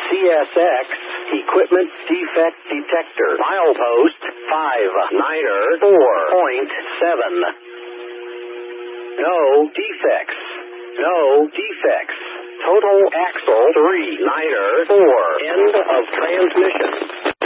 CSX Equipment Defect Detector. Milepost 594.7. No defects. No defects. Total axle 394. End of transmission.